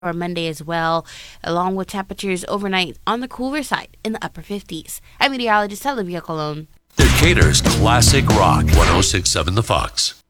for Monday as well, along with temperatures overnight on the cooler side in the upper 50s. I'm meteorologist Olivia Colon. Decatur's Classic Rock 106.7 The Fox.